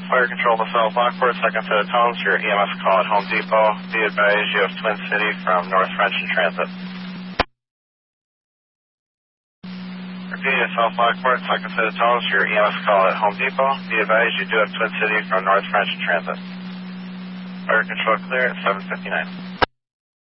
Fire Control to South Lockport, second set of tones, your EMS call at Home Depot. Be advised you have Twin City from North French in transit. Repeat at South Lockport, second set of tones, your EMS call at Home Depot. Be advised you do have Twin City from North French in transit. Fire Control clear at 7:59.